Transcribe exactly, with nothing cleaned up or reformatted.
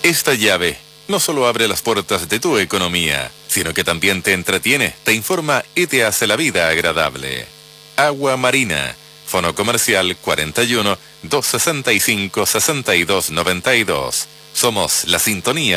Esta llave no solo abre las puertas de tu economía, sino que también te entretiene, te informa y te hace la vida agradable. Agua Marina, Fono Comercial cuarenta y uno, doscientos sesenta y cinco, sesenta y dos noventa y dos. Somos la sintonía